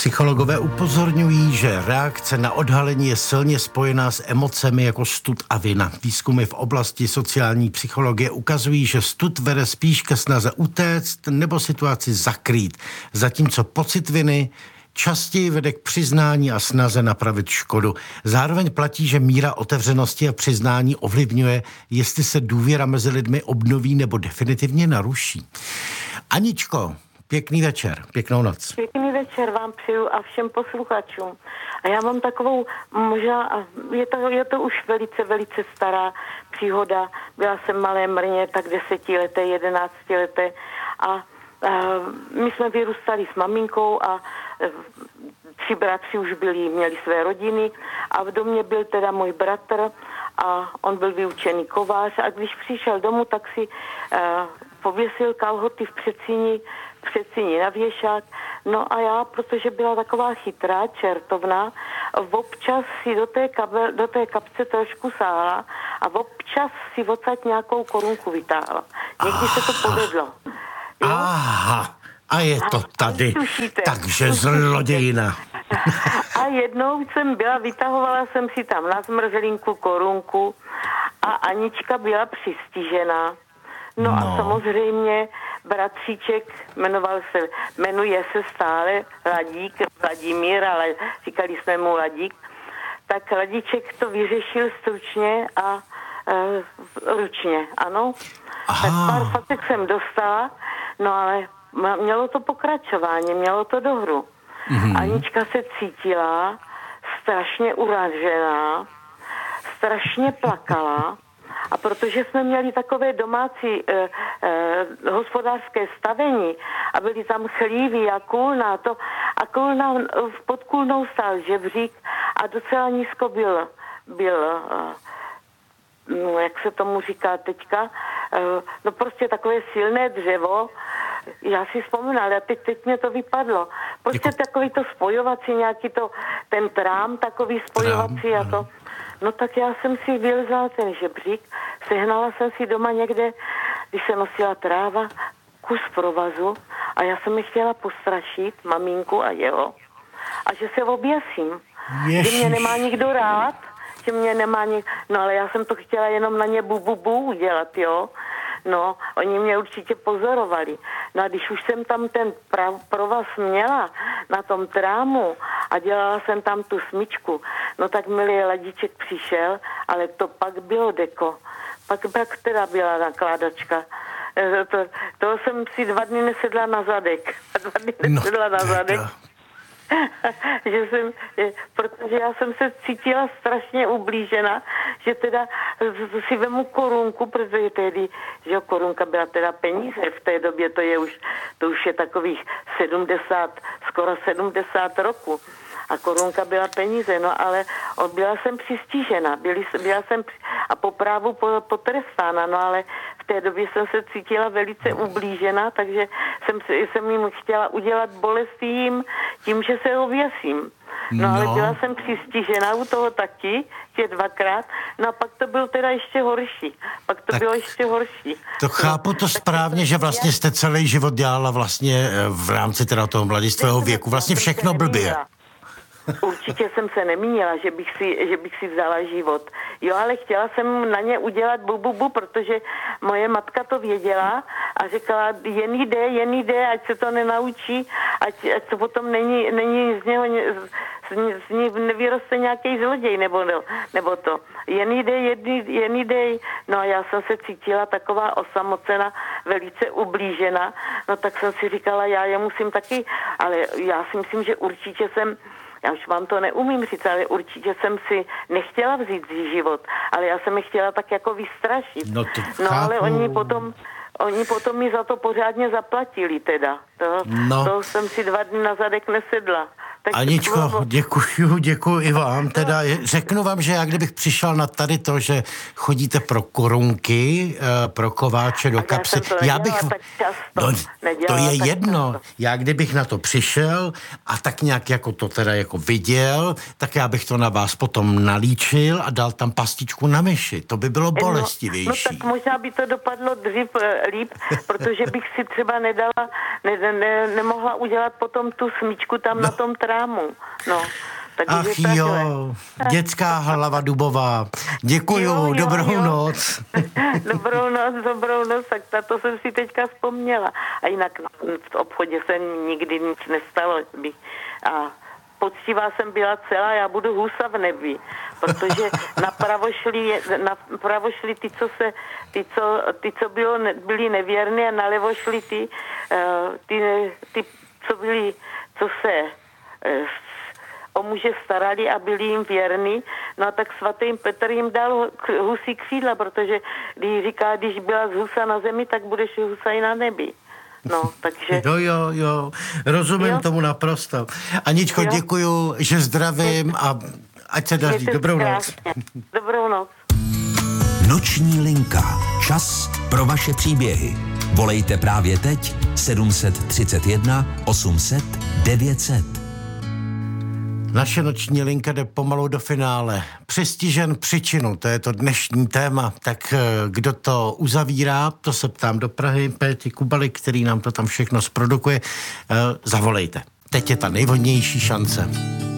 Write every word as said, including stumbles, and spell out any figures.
Psychologové upozorňují, že reakce na odhalení je silně spojená s emocemi jako stud a vina. Výzkumy v oblasti sociální psychologie ukazují, že stud vede spíš ke snaze utéct nebo situaci zakrýt, zatímco pocit viny častěji vede k přiznání a snaze napravit škodu. Zároveň platí, že míra otevřenosti a přiznání ovlivňuje, jestli se důvěra mezi lidmi obnoví nebo definitivně naruší. Aničko, pěkný večer, pěknou noc. Pěkný večer vám přeju a všem posluchačům. A já mám takovou, možná, je to, je to už velice, velice stará příhoda. Byla jsem malé mrně, tak desetileté, jedenáctileté a Uh, my jsme vyrůstali s maminkou a uh, tři bratři už byli, měli své rodiny a v domě byl teda můj bratr a on byl vyučený kovář a když přišel domů, tak si uh, pověsil kalhoty v předsíni, v předsíni na věšák. No a já, protože byla taková chytrá, čertovná, občas si do té, kabel, do té kapce trošku sáhla a občas si odsaď nějakou korunku vytáhla. Někdy se to povedlo. Jo? Aha, a je to tady. Tušíte. Takže zlodějina. A jednou jsem byla, vytahovala jsem si tam na zmrzlinku korunku a Anička byla přistižená. No, no. A samozřejmě bratříček jmenoval se, jmenuje se stále Ladík, Vladimír, ale říkali jsme mu Ladík. Tak Ladíček to vyřešil stručně a e, ručně, ano. Aha. Tak pár facek jsem dostala, no ale mělo to pokračování, mělo to do hru. Mm-hmm. Anička se cítila strašně uražená, strašně plakala a protože jsme měli takové domácí eh, eh, hospodářské stavení a byly tam chlívy a kůlna, to, a kůlna, pod kůlnou stál žebřík a docela nízko byl, byl eh, no, jak se tomu říká teďka, no prostě takové silné dřevo. Já si vzpomínala, ale teď, teď mě to vypadlo. Prostě jako... takový to spojovací, nějaký to, ten trám, takový spojovací trám, a to. No tak já jsem si vylezala ten žebřík, sehnala jsem si doma někde, když se nosila tráva, kus provazu a já jsem mi chtěla postrašit maminku a jeho. A že se oběsím. Že mě nemá nikdo rád, že mě nemá nik... No ale já jsem to chtěla jenom na ně bu, bu, bu udělat, jo. No, oni mě určitě pozorovali. No a když už jsem tam ten prav, provaz měla na tom trámu a dělala jsem tam tu smyčku, no tak milý Ladíček přišel, ale to pak bylo deko. Pak, pak teda byla nakládačka. To, to jsem si dva dny nesedla na zadek. Dva dny nesedla no, na zadek. že jsem, protože já jsem se cítila strašně ublížena, že teda si vemu korunku, protože tehdy, že jo, korunka byla teda peníze, v té době to je už, to už je takových sedmdesát, skoro sedmdesát roku. A korunka byla peníze, no ale byla jsem přistižena, byli, byla jsem a po právu potrestána, no ale v té době jsem se cítila velice ublížena, takže jsem, jsem jim chtěla udělat bolest jim tím, že se ověsím. No, no ale byla jsem přistižena u toho taky, tě dvakrát, no a pak to bylo teda ještě horší. Pak to tak bylo ještě horší. To chápu to správně, že vlastně jste celý život dělala vlastně v rámci teda toho mladistvého věku, vlastně všechno blbě. Určitě jsem se nemínila, že bych si, že bych si vzala život. Jo, ale chtěla jsem na ně udělat bu, bu, bu, protože moje matka to věděla a řekla, jen jde, jen jde, ať se to nenaučí, ať, ať to potom není, není z něho, z, z ní nevyroste nějaký zloděj, nebo, no, nebo to. Jen jde, jen, jen jde. No a já jsem se cítila taková osamocena, velice ublížena, no tak jsem si říkala, já je musím taky, ale já si myslím, že určitě jsem já už vám to neumím říct, ale určitě jsem si nechtěla vzít život, ale já jsem je chtěla tak jako vystrašit. No, no ale oni potom, oni potom mi za to pořádně zaplatili teda. To, no. to jsem si dva dny na zadek nesedla. Tak Aničko, děkuju, děkuju i vám. Teda řeknu vám, že já kdybych přišel na tady to, že chodíte pro korunky, pro kováče do kapsy, já, já bych... No, to je jedno. Často. Já kdybych na to přišel a tak nějak jako to teda jako viděl, tak já bych to na vás potom nalíčil a dal tam pastičku na myši. To by bylo bolestivější. No, no tak možná by to dopadlo dřív líp, protože bych si třeba nedala, ne, ne, nemohla udělat potom tu smyčku tam na tom trávě. chrámu. No. Ach jo, dětská hlava dubová. Děkuju, jo, jo, dobrou jo. noc. Dobrou noc, dobrou noc, tak to jsem si teďka vzpomněla. A jinak v obchodě se nikdy nic nestalo. A poctivá jsem byla celá, já budu husa v nebi, protože napravo šli, napravo šli ty, co se, ty, co, ty, co bylo, byli nevěrní a nalevo šli ty, ty, ty co byli, co se o muže starali a byli jim věrní, no a tak svatý Petr jim dal husí křídla, protože když říká, když byla z husa na zemi, tak budeš husa i na nebi. No, takže... Jo, jo, jo, rozumím jo? tomu naprosto. Aničko, jo? děkuju, že zdravím a ať se daří. Dobrou noc. Dobrou noc. Noční linka. Čas pro vaše příběhy. Volejte právě teď sedm set třicet jedna osm set devět set. Naše noční linka jde pomalu do finále. Přistižen při-činu, to je to dnešní téma. Tak kdo to uzavírá, to se ptám do Prahy, Péti Kubaly, který nám to tam všechno zprodukuje. Zavolejte. Teď je ta nejvhodnější šance.